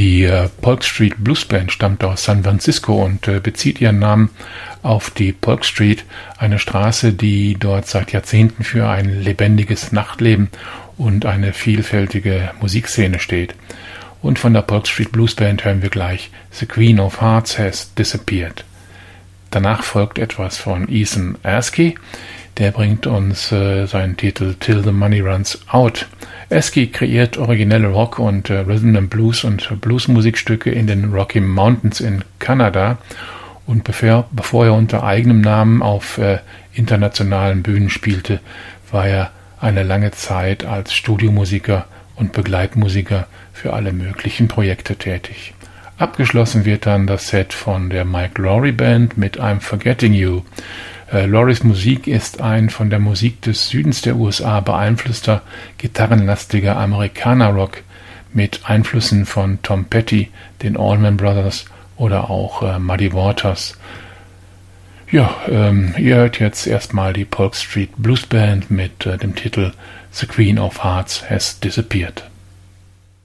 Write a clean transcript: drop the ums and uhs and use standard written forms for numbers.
Die Polk Street Blues Band stammt aus San Francisco und bezieht ihren Namen auf die Polk Street, eine Straße, die dort seit Jahrzehnten für ein lebendiges Nachtleben und eine vielfältige Musikszene steht. Und von der Polk Street Blues Band hören wir gleich The Queen of Hearts Has Disappeared. Danach folgt etwas von Ethan Askey, der bringt uns seinen Titel Till the Money Runs Out. Askey kreiert originelle Rock- und Rhythm and Blues und Bluesmusikstücke in den Rocky Mountains in Kanada und bevor er unter eigenem Namen auf internationalen Bühnen spielte, war er eine lange Zeit als Studiomusiker und Begleitmusiker für alle möglichen Projekte tätig. Abgeschlossen wird dann das Set von der Mike Lowry Band mit I'm Forgetting You. Lowrys Musik ist ein von der Musik des Südens der USA beeinflusster, gitarrenlastiger Amerikaner-Rock mit Einflüssen von Tom Petty, den Allman Brothers oder auch Muddy Waters. Ja, ihr hört jetzt erstmal die Polk Street Blues Band mit dem Titel The Queen of Hearts Has Disappeared.